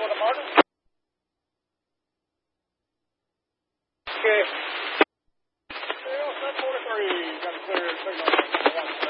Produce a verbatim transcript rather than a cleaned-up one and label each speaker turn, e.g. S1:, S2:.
S1: with a marker? Okay. seven forty-three, got a clear signal.